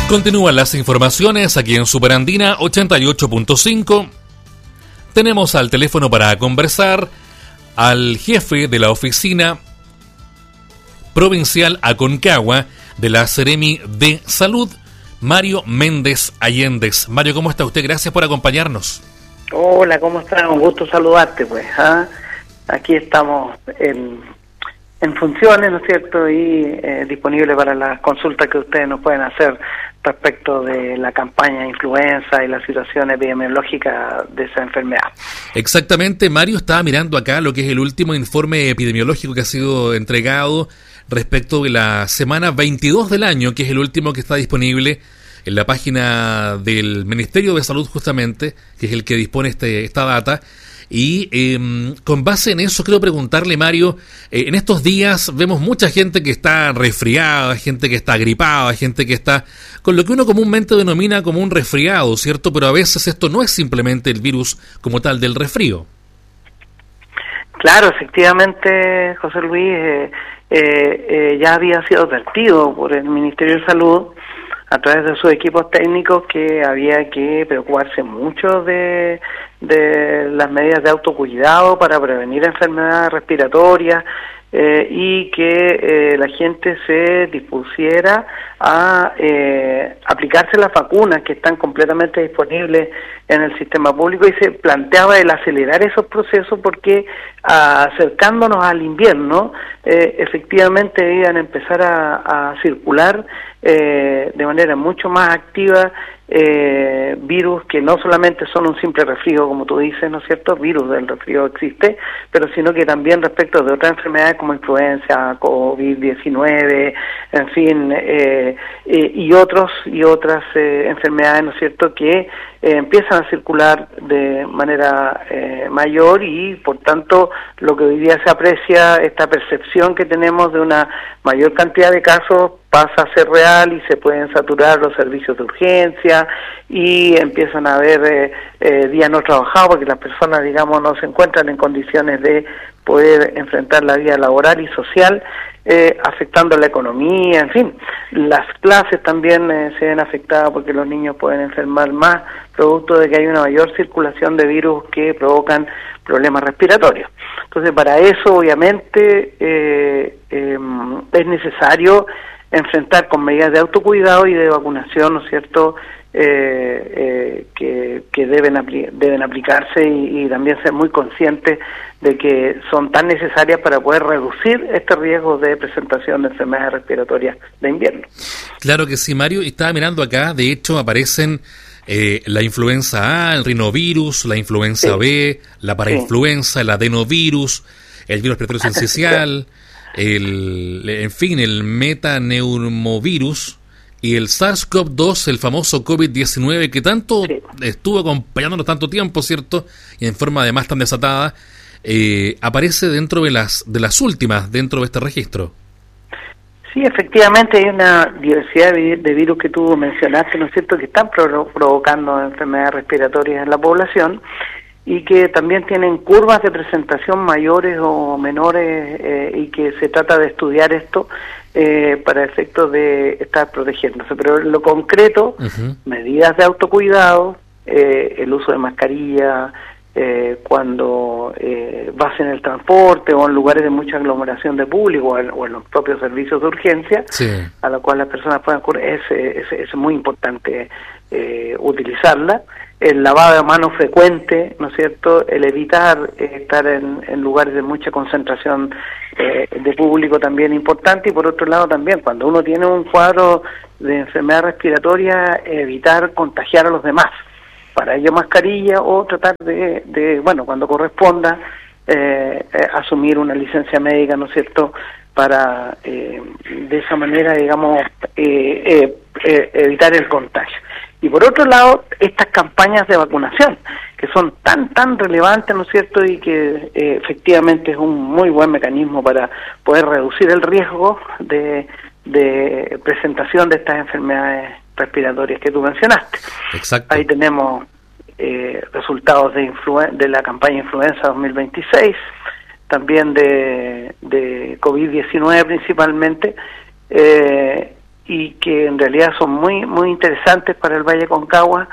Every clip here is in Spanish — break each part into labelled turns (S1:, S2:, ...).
S1: Continúan las informaciones aquí en Superandina 88.5. Tenemos al teléfono para conversar al jefe de la oficina provincial Aconcagua de la Seremi de Salud, Mario Méndez Allendez. Mario, ¿cómo está usted? Gracias por acompañarnos.
S2: Hola, ¿cómo estás? Un gusto saludarte, pues. Aquí estamos en funciones, ¿no es cierto? Y disponible para las consultas que ustedes nos pueden hacer respecto de la campaña de influenza y la situación epidemiológica de esa enfermedad.
S1: Exactamente, Mario, estaba mirando acá lo que es el último informe epidemiológico que ha sido entregado respecto de la semana 22 del año, que es el último que está disponible en la página del Ministerio de Salud, justamente, que es el que dispone esta data. Y con base en eso quiero preguntarle, Mario, en estos días vemos mucha gente que está resfriada, gente que está gripada, gente que está con lo que uno comúnmente denomina como un resfriado, ¿cierto? Pero a veces esto no es simplemente el virus como tal del resfrío.
S2: Claro, efectivamente, José Luis, ya había sido advertido por el Ministerio de Salud a través de sus equipos técnicos que había que preocuparse mucho de las medidas de autocuidado para prevenir enfermedades respiratorias y que la gente se dispusiera a aplicarse las vacunas que están completamente disponibles en el sistema público, y se planteaba el acelerar esos procesos porque acercándonos al invierno efectivamente iban a empezar a circular de manera mucho más activa virus que no solamente son un simple resfrío, como tú dices, ¿no es cierto? Virus del resfrío existe, pero sino que también respecto de otras enfermedades como influenza, COVID-19, en fin, y otras enfermedades, ¿no es cierto?, que empiezan a circular de manera mayor, y por tanto lo que hoy día se aprecia, esta percepción que tenemos de una mayor cantidad de casos, pasa a ser real y se pueden saturar los servicios de urgencia y empiezan a haber días no trabajados porque las personas, digamos, no se encuentran en condiciones de poder enfrentar la vida laboral y social, afectando la economía, en fin. Las clases también se ven afectadas porque los niños pueden enfermar más, producto de que hay una mayor circulación de virus que provocan problemas respiratorios. Entonces, para eso, obviamente, es necesario enfrentar con medidas de autocuidado y de vacunación, ¿no es cierto?, que deben aplicarse y también ser muy conscientes de que son tan necesarias para poder reducir este riesgo de presentación de enfermedades respiratorias de invierno.
S1: Claro que sí, Mario, y estaba mirando acá, de hecho aparecen la influenza A, el rinovirus, la influenza B, la parainfluenza, el adenovirus, el virus respiratorio sincicial, el metaneumovirus y el SARS-CoV-2, el famoso COVID-19 que tanto estuvo acompañándonos tanto tiempo, ¿cierto? Y en forma además tan desatada, aparece dentro de las últimas, dentro de este registro.
S2: Sí, efectivamente hay una diversidad de virus que tú mencionaste, ¿no es cierto?, que están provocando enfermedades respiratorias en la población y que también tienen curvas de presentación mayores o menores y que se trata de estudiar esto para efectos de estar protegiéndose. Pero en lo concreto, medidas de autocuidado, el uso de mascarilla, cuando vas en el transporte o en lugares de mucha aglomeración de público o en los propios servicios de urgencia, a los cuales las personas pueden acudir, es muy importante utilizarla. El lavado de manos frecuente, ¿no es cierto?, el evitar estar en lugares de mucha concentración de público también importante, y por otro lado también cuando uno tiene un cuadro de enfermedad respiratoria, evitar contagiar a los demás. Para ello mascarilla o tratar de cuando corresponda, asumir una licencia médica, ¿no es cierto?, para de esa manera, digamos, evitar el contagio. Y por otro lado, estas campañas de vacunación, que son tan relevantes, ¿no es cierto?, y que efectivamente es un muy buen mecanismo para poder reducir el riesgo de presentación de estas enfermedades respiratorias que tú mencionaste.
S1: Exacto.
S2: Ahí tenemos resultados de la campaña Influenza 2026, también de COVID-19 principalmente, y que en realidad son muy muy interesantes para el Valle Aconcagua.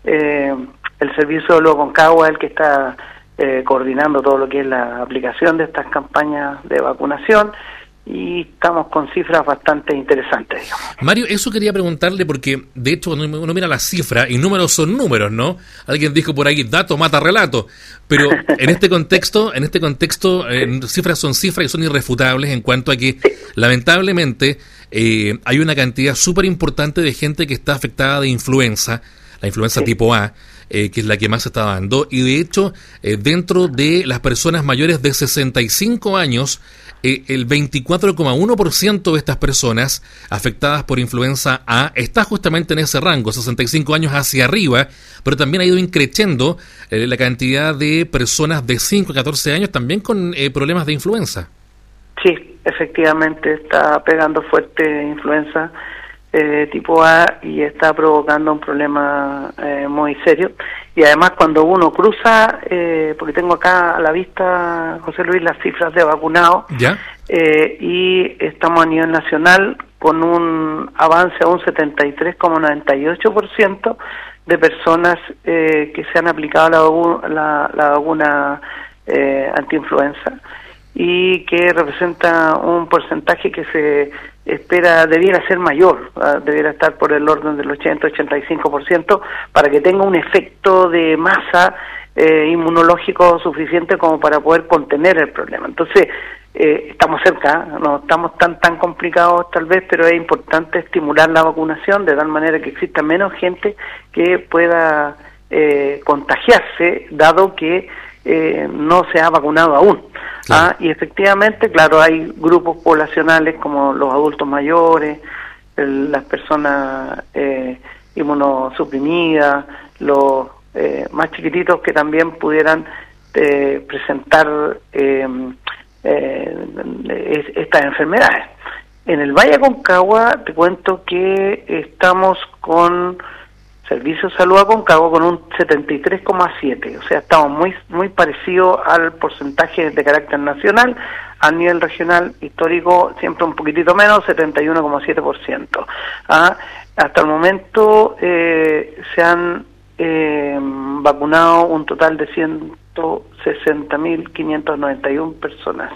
S2: El servicio de Aconcagua es el que está coordinando todo lo que es la aplicación de estas campañas de vacunación, y estamos con cifras bastante interesantes, digamos.
S1: Mario, eso quería preguntarle, porque de hecho cuando uno mira las cifras, y números son números, ¿no? Alguien dijo por ahí, dato mata relato, pero en este contexto, cifras son cifras y son irrefutables en cuanto a que, lamentablemente, hay una cantidad súper importante de gente que está afectada de influenza, la influenza tipo A, que es la que más se está dando, y de hecho, dentro de las personas mayores de 65 años, el 24,1% de estas personas afectadas por influenza A está justamente en ese rango, 65 años hacia arriba, pero también ha ido increciendo la cantidad de personas de 5 a 14 años también con problemas de influenza.
S2: Sí, efectivamente está pegando fuerte influenza tipo A y está provocando un problema muy serio. Y además cuando uno cruza, porque tengo acá a la vista, José Luis, las cifras de vacunados,
S1: ¿ya?
S2: Y estamos a nivel nacional con un avance a un 73,98% de personas que se han aplicado la vacuna antiinfluenza, y que representa un porcentaje que se espera debiera ser mayor, debiera estar por el orden del 80-85%, para que tenga un efecto de masa inmunológico suficiente como para poder contener el problema. Entonces, estamos cerca, no estamos tan complicados tal vez, pero es importante estimular la vacunación de tal manera que exista menos gente que pueda contagiarse, dado que no se ha vacunado aún. Claro. Y efectivamente, claro, hay grupos poblacionales como los adultos mayores, las personas inmunosuprimidas, los más chiquititos que también pudieran presentar estas enfermedades. En el Valle Aconcagua te cuento que estamos con Servicio de Salud Aconcagua con un 73,7%, o sea, estamos muy parecidos al porcentaje de carácter nacional. A nivel regional histórico siempre un poquitito menos, 71,7%. Hasta el momento se han vacunado un total de 160.591 personas.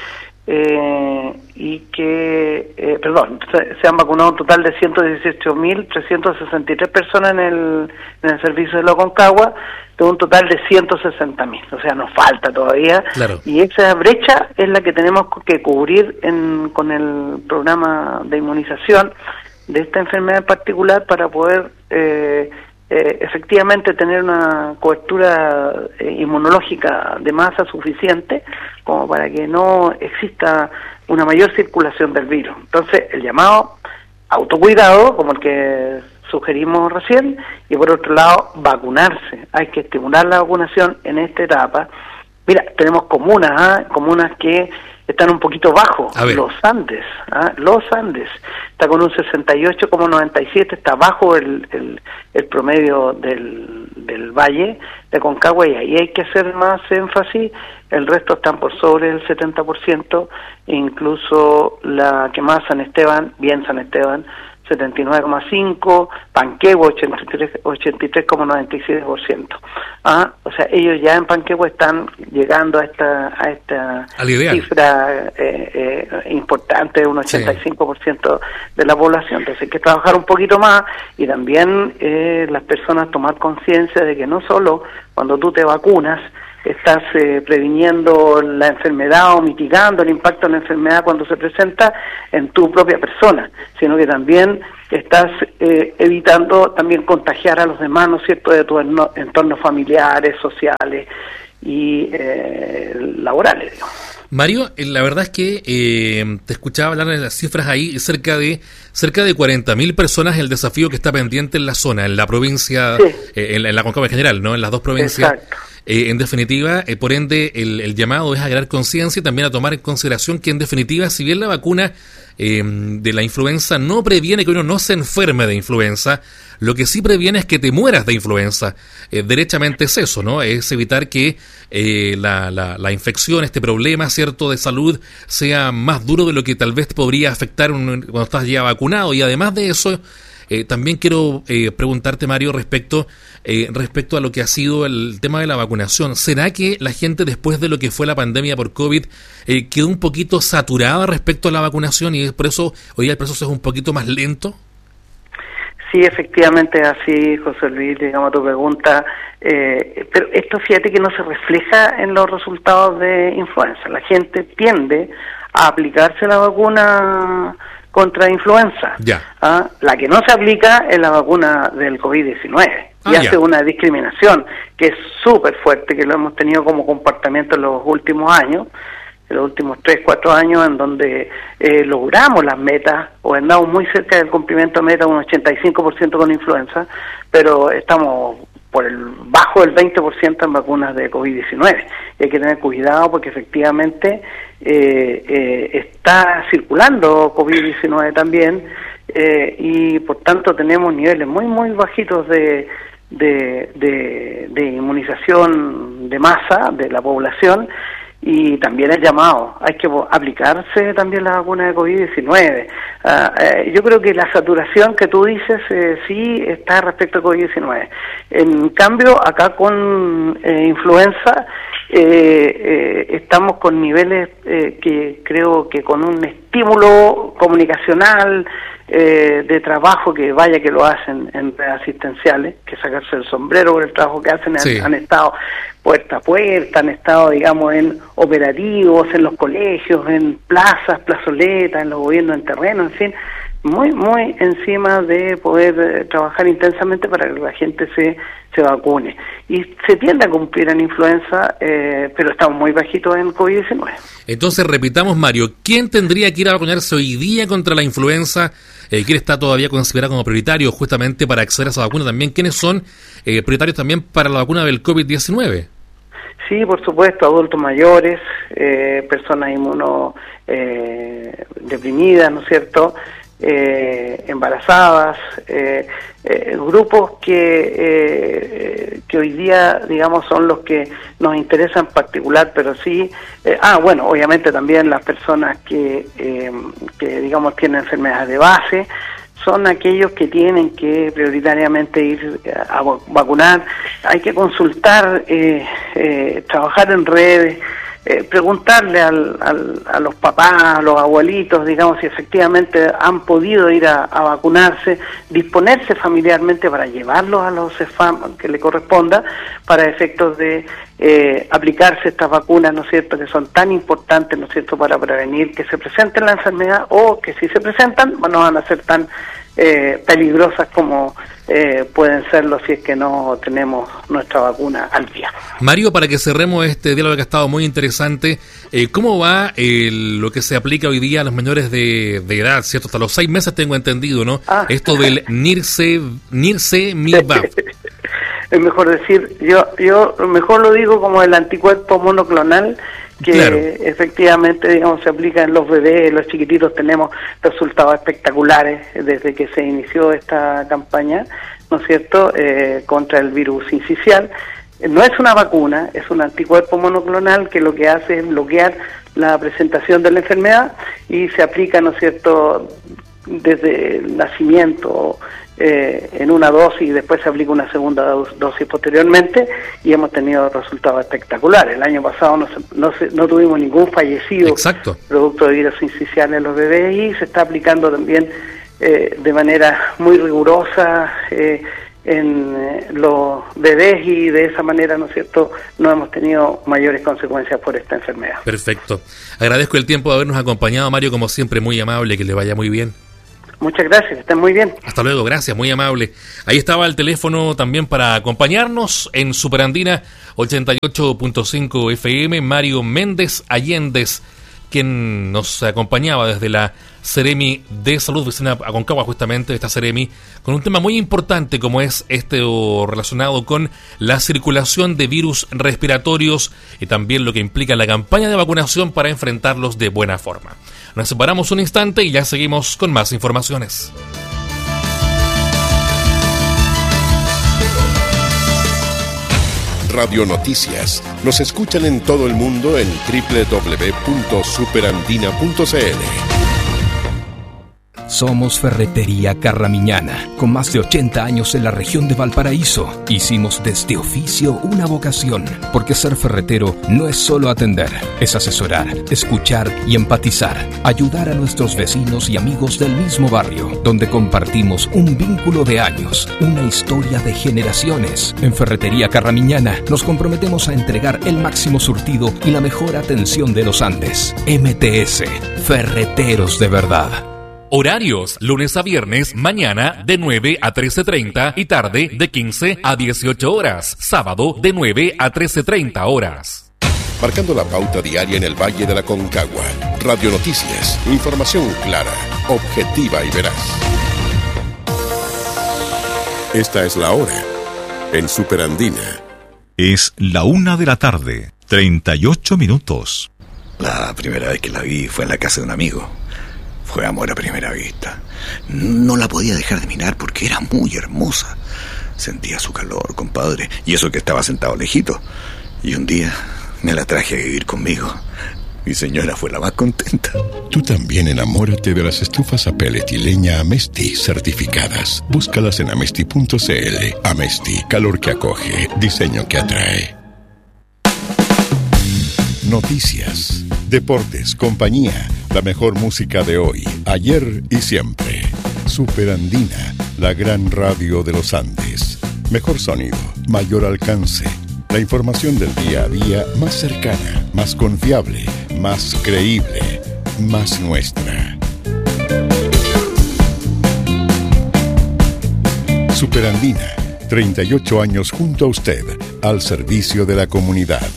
S2: Y que, se han vacunado un total de 118.363 personas en el servicio de Aconcagua, de un total de 160.000, o sea, nos falta todavía,
S1: claro.
S2: Y esa brecha es la que tenemos que cubrir con el programa de inmunización de esta enfermedad en particular, para poder efectivamente tener una cobertura inmunológica de masa suficiente como para que no exista una mayor circulación del virus. Entonces, el llamado autocuidado, como el que sugerimos recién, y por otro lado, vacunarse. Hay que estimular la vacunación en esta etapa. Mira, tenemos comunas que están un poquito bajo, los Andes, está con un 68,97, está bajo el promedio del Valle de Aconcagua, y ahí hay que hacer más énfasis. El resto están por sobre el 70%, incluso la que más San Esteban, 79,5%, Panquehue 83,97%. O sea, ellos ya en Panquehue están llegando a esta cifra importante, un 85% de la población. Entonces hay que trabajar un poquito más, y también las personas tomar conciencia de que no solo cuando tú te vacunas estás previniendo la enfermedad o mitigando el impacto de la enfermedad cuando se presenta en tu propia persona, sino que también estás evitando también contagiar a los demás, ¿no es cierto?, de tus entornos familiares, sociales y laborales, digamos.
S1: Mario, la verdad es que te escuchaba hablar de las cifras ahí, cerca de 40.000 personas el desafío que está pendiente en la zona, en la provincia, sí. En la Aconcagua en general, ¿no? En las dos provincias.
S2: Exacto.
S1: en definitiva, por ende, el llamado es a crear conciencia y también a tomar en consideración que, en definitiva, si bien la vacuna de la influenza no previene que uno no se enferme de influenza, lo que sí previene es que te mueras de influenza. Derechamente es eso, ¿no? Es evitar que la infección, este problema, ¿cierto?, de salud sea más duro de lo que tal vez te podría afectar cuando estás ya vacunado. Y además de eso, también quiero preguntarte, Mario, respecto a lo que ha sido el tema de la vacunación. ¿Será que la gente, después de lo que fue la pandemia por COVID, quedó un poquito saturada respecto a la vacunación y por eso hoy día el proceso es un poquito más lento?
S2: Sí, efectivamente, así, José Luis, digamos tu pregunta, pero esto fíjate que no se refleja en los resultados de influenza. La gente tiende a aplicarse la vacuna contra influenza. La que no se aplica es la vacuna del COVID-19 y hace una discriminación que es súper fuerte, que lo hemos tenido como comportamiento en los últimos años, en los últimos 3, 4 años, en donde logramos las metas o andamos muy cerca del cumplimiento de meta, un 85% con influenza, pero estamos bajo el 20% en vacunas de COVID-19. Y hay que tener cuidado porque efectivamente está circulando COVID-19 también y por tanto tenemos niveles muy, muy bajitos de inmunización de masa de la población. Y también el llamado, hay que aplicarse también la vacuna de COVID-19. Yo creo que la saturación que tú dices sí está respecto a COVID-19. En cambio, acá con influenza estamos con niveles que creo que con un estímulo comunicacional de trabajo que vaya que lo hacen en redes asistenciales, que sacarse el sombrero por el trabajo que hacen, sí. Han estado puerta a puerta, han estado, digamos, en operativos, en los colegios, en plazas, plazoletas, en los gobiernos en terreno, en fin, muy, muy encima de poder trabajar intensamente para que la gente se vacune. Y se tiende a cumplir en influenza, pero estamos muy bajitos en COVID-19.
S1: Entonces, repitamos, Mario, ¿quién tendría que ir a vacunarse hoy día contra la influenza? ¿Quién está todavía considerado como prioritario justamente para acceder a esa vacuna también? ¿Quiénes son prioritarios también para la vacuna del COVID-19?
S2: Sí, por supuesto, adultos mayores, personas inmunodeprimidas, ¿no es cierto?, embarazadas, grupos que hoy día, digamos, son los que nos interesan en particular, pero sí, bueno, obviamente también las personas que digamos tienen enfermedades de base, son aquellos que tienen que prioritariamente ir a vacunar. Hay que consultar, trabajar en redes, preguntarle a los papás, a los abuelitos, digamos, si efectivamente han podido ir a vacunarse, disponerse familiarmente para llevarlos a los CEFAM que le corresponda, para efectos de aplicarse estas vacunas, ¿no es cierto?, que son tan importantes, ¿no es cierto?, para prevenir que se presenten la enfermedad, o que si se presentan no van a ser tan peligrosas como pueden serlo si es que no tenemos nuestra vacuna al día.
S1: Mario, para que cerremos este diálogo que ha estado muy interesante, ¿cómo va lo que se aplica hoy día a los menores de edad, cierto? Hasta los 6 meses tengo entendido, ¿no? Esto del Nirsevimab.
S2: Es mejor decir, yo mejor lo digo como el anticuerpo monoclonal, que claro, efectivamente, digamos, se aplica en los bebés, los chiquititos. Tenemos resultados espectaculares desde que se inició esta campaña, ¿no es cierto?, contra el virus sincicial. No es una vacuna, es un anticuerpo monoclonal que lo que hace es bloquear la presentación de la enfermedad y se aplica, ¿no es cierto?, desde el nacimiento en una dosis y después se aplica una segunda dosis posteriormente, y hemos tenido resultados espectaculares. El año pasado no tuvimos ningún fallecido.
S1: Exacto,
S2: producto de virus sincicial en los bebés, y se está aplicando también de manera muy rigurosa en los bebés, y de esa manera, ¿no es cierto?, no hemos tenido mayores consecuencias por esta enfermedad.
S1: Perfecto. Agradezco el tiempo de habernos acompañado, Mario, como siempre, muy amable, que le vaya muy bien.
S2: Muchas gracias, que estén muy bien.
S1: Hasta luego, gracias, muy amable. Ahí estaba el teléfono también para acompañarnos en Superandina 88.5 FM, Mario Méndez Allendez, quien nos acompañaba desde la Seremi de Salud Vecina Aconcagua, justamente esta Seremi, con un tema muy importante como es relacionado con la circulación de virus respiratorios y también lo que implica la campaña de vacunación para enfrentarlos de buena forma. Nos separamos un instante y ya seguimos con más informaciones.
S3: Radio Noticias. Nos escuchan en todo el mundo en www.superandina.cl.
S4: Somos Ferretería Carramiñana, con más de 80 años en la región de Valparaíso. Hicimos de este oficio una vocación, porque ser ferretero no es solo atender, es asesorar, escuchar y empatizar, ayudar a nuestros vecinos y amigos del mismo barrio, donde compartimos un vínculo de años, una historia de generaciones. En Ferretería Carramiñana nos comprometemos a entregar el máximo surtido y la mejor atención de los Andes. MTS, Ferreteros de verdad.
S1: Horarios, lunes a viernes, mañana de 9 a 13:30 y tarde de 15 a 18 horas. Sábado de 9 a 13:30 horas.
S3: Marcando la pauta diaria en el Valle de la Concagua. Radio Noticias, información clara, objetiva y veraz. Esta es la hora en Superandina.
S5: Es la 1:38 p.m.
S6: La primera vez que la vi fue en la casa de un amigo. Fue amor a primera vista. No la podía dejar de mirar porque era muy hermosa. Sentía su calor, compadre, y eso que estaba sentado lejito. Y un día me la traje a vivir conmigo. Mi señora fue la más contenta.
S3: Tú también enamórate de las estufas a pellet y leña Amesti certificadas. Búscalas en amesti.cl. Amesti, calor que acoge, diseño que atrae. Noticias, deportes, compañía, la mejor música de hoy, ayer y siempre. Superandina, la gran radio de los Andes. Mejor sonido, mayor alcance. La información del día a día más cercana, más confiable, más creíble, más nuestra. Superandina, 38 años junto a usted, al servicio de la comunidad.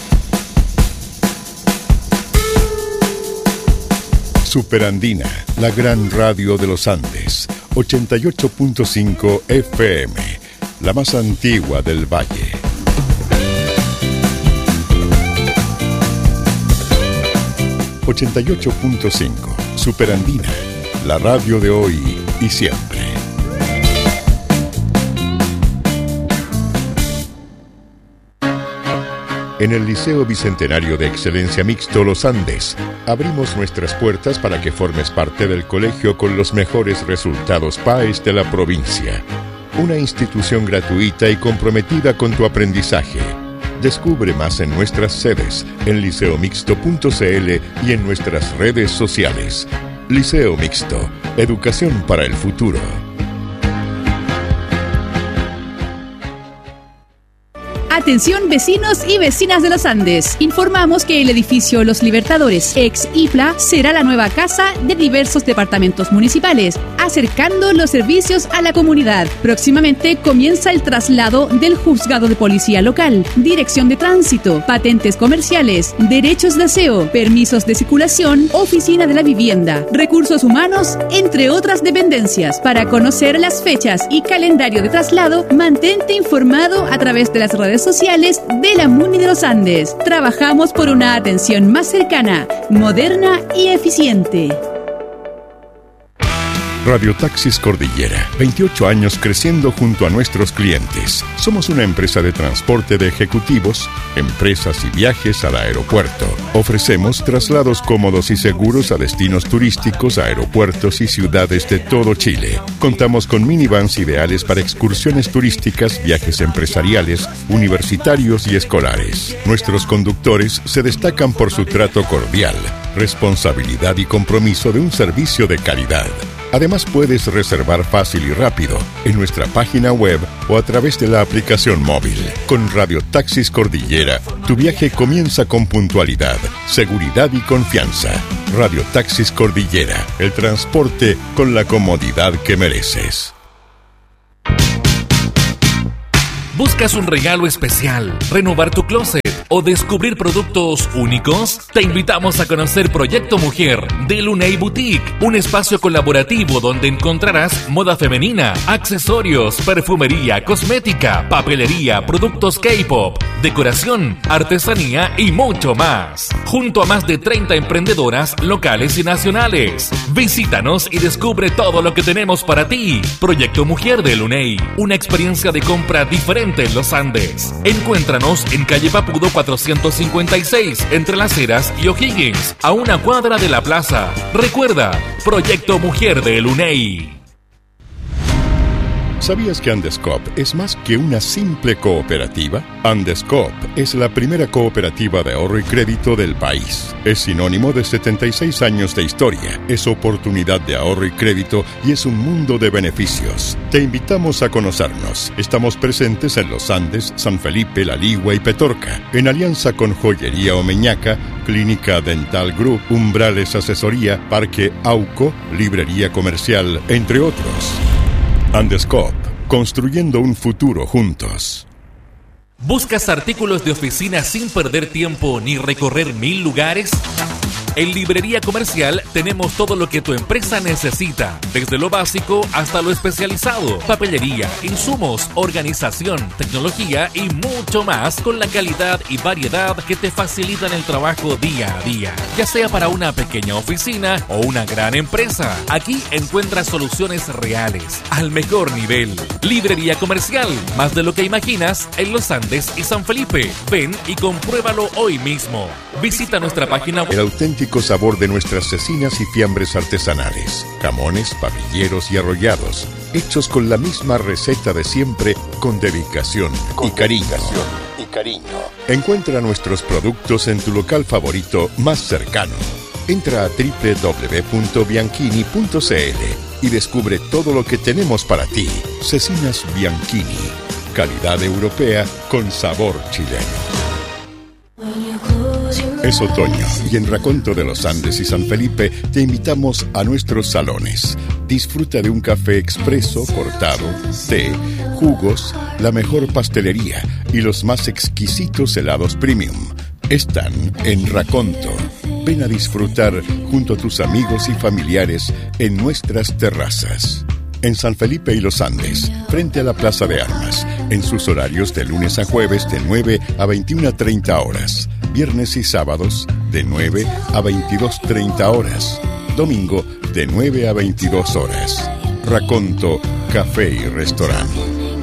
S3: Superandina, la gran radio de los Andes, 88.5 FM, la más antigua del Valle. ...88.5... Superandina... ...la radio de hoy y siempre. En el Liceo Bicentenario de Excelencia Mixto Los Andes, abrimos nuestras puertas para que formes parte del colegio con los mejores resultados PAES de la provincia. Una institución gratuita y comprometida con tu aprendizaje. Descubre más en nuestras sedes, en liceomixto.cl y en nuestras redes sociales. Liceo Mixto, educación para el futuro.
S7: Atención vecinos y vecinas de los Andes. Informamos que el edificio Los Libertadores, ex IPLA, será la nueva casa de diversos departamentos municipales, acercando los servicios a la comunidad. Próximamente comienza el traslado del juzgado de policía local, dirección de tránsito, patentes comerciales, derechos de aseo, permisos de circulación, oficina de la vivienda, recursos humanos, entre otras dependencias. Para conocer las fechas y calendario de traslado, mantente informado a través de las redes sociales de la MUNI de los Andes. Trabajamos por una atención más cercana, moderna y eficiente.
S3: Radio Taxis Cordillera, 28 años creciendo junto a nuestros clientes. Somos una empresa de transporte de ejecutivos, empresas y viajes al aeropuerto. Ofrecemos traslados cómodos y seguros a destinos turísticos, aeropuertos y ciudades de todo Chile. Contamos con minivans ideales para excursiones turísticas, viajes empresariales, universitarios y escolares. Nuestros conductores se destacan por su trato cordial, responsabilidad y compromiso de un servicio de calidad. Además, puedes reservar fácil y rápido en nuestra página web o a través de la aplicación móvil. Con Radio Taxis Cordillera, tu viaje comienza con puntualidad, seguridad y confianza. Radio Taxis Cordillera, el transporte con la comodidad que mereces.
S1: ¿Buscas un regalo especial, renovar tu closet o descubrir productos únicos? Te invitamos a conocer Proyecto Mujer de Luney Boutique, un espacio colaborativo donde encontrarás moda femenina, accesorios, perfumería, cosmética, papelería, productos K-pop, decoración, artesanía y mucho más. Junto a más de 30 emprendedoras locales y nacionales. Visítanos y descubre todo lo que tenemos para ti. Proyecto Mujer de Luney, una experiencia de compra diferente en los Andes. Encuéntranos en calle Papudo 456, entre Las Heras y O'Higgins, a una cuadra de la plaza. Recuerda, Proyecto Mujer de Luney.
S3: ¿Sabías que Andescoop es más que una simple cooperativa? Andescoop es la primera cooperativa de ahorro y crédito del país. Es sinónimo de 76 años de historia, es oportunidad de ahorro y crédito y es un mundo de beneficios. Te invitamos a conocernos. Estamos presentes en Los Andes, San Felipe, La Ligua y Petorca, en alianza con Joyería Omeñaca, Clínica Dental Group, Umbrales Asesoría, Parque Auco, Librería Comercial, entre otros. Andescoop, construyendo un futuro juntos.
S1: ¿Buscas artículos de oficina sin perder tiempo ni recorrer 1000 lugares? En Librería Comercial tenemos todo lo que tu empresa necesita, desde lo básico hasta lo especializado, papelería, insumos, organización, tecnología y mucho más, con la calidad y variedad que te facilitan el trabajo día a día, ya sea para una pequeña oficina o una gran empresa. Aquí encuentras soluciones reales, al mejor nivel. Librería Comercial, más de lo que imaginas, en Los Andes y San Felipe. Ven y compruébalo hoy mismo. Visita nuestra página web.
S3: El auténtico sabor de nuestras cecinas y fiambres artesanales, jamones, papilleros y arrollados, hechos con la misma receta de siempre, con dedicación y cariño. Encuentra nuestros productos en tu local favorito más cercano. Entra a www.bianchini.cl y descubre todo lo que tenemos para ti. Cecinas Bianchini, calidad europea con sabor chileno. Es otoño y en Raconto de los Andes y San Felipe te invitamos a nuestros salones. Disfruta de un café expreso, cortado, té, jugos, la mejor pastelería y los más exquisitos helados premium. Están en Raconto. Ven a disfrutar junto a tus amigos y familiares en nuestras terrazas. En San Felipe y Los Andes, frente a la Plaza de Armas, en sus horarios de lunes a jueves de 9 a 21:30 horas, viernes y sábados de 9 a 22:30 horas, domingo de 9 a 22 horas. Raconto, café y restaurante.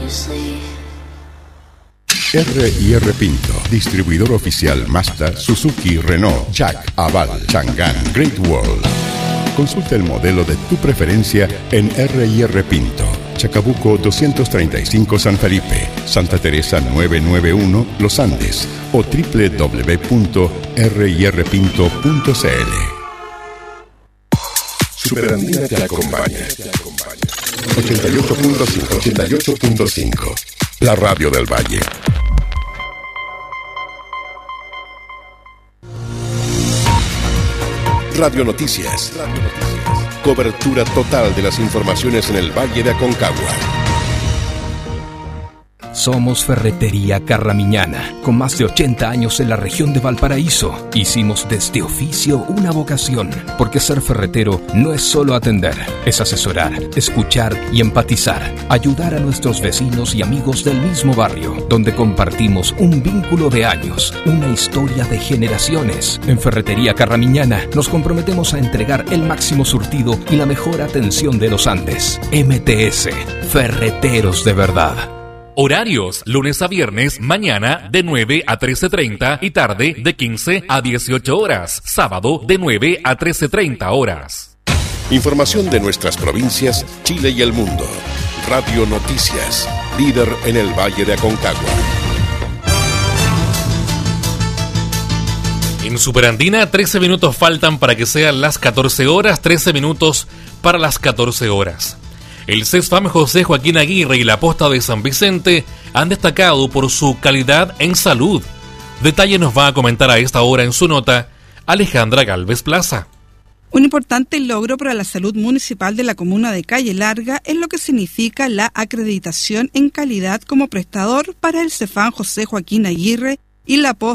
S3: R&R Pinto, distribuidor oficial Mazda, Suzuki, Renault, Jack, Aval, Chang'an, Great Wall. Consulta el modelo de tu preferencia en R&R Pinto, Chacabuco 235 San Felipe, Santa Teresa 991 Los Andes o www.rirpinto.cl. Superandina te acompaña. 88.5, la radio del Valle. Radio Noticias. Cobertura total de las informaciones en el Valle de Aconcagua.
S4: Somos Ferretería Carramiñana, con más de 80 años en la región de Valparaíso. Hicimos de este oficio una vocación, porque ser ferretero no es solo atender, es asesorar, escuchar y empatizar, ayudar a nuestros vecinos y amigos del mismo barrio, donde compartimos un vínculo de años, una historia de generaciones. En Ferretería Carramiñana nos comprometemos a entregar el máximo surtido y la mejor atención de los Andes. MTS, Ferreteros de verdad.
S1: Horarios, lunes a viernes, mañana de 9 a 13:30 y tarde de 15 a 18 horas. Sábado de 9 a 13:30 horas.
S3: Información de nuestras provincias, Chile y el mundo. Radio Noticias, líder en el Valle de Aconcagua.
S1: En Superandina, 13 minutos faltan para que sean las 14 horas, 13 minutos para las 14 horas. El CESFAM José Joaquín Aguirre y la Posta de San Vicente han destacado por su calidad en salud. Detalle nos va a comentar a esta hora en su nota Alejandra Galvez Plaza.
S5: Un importante logro para la salud municipal de la comuna de Calle Larga es lo que significa la acreditación en calidad como prestador para el CESFAM José Joaquín Aguirre y la Posta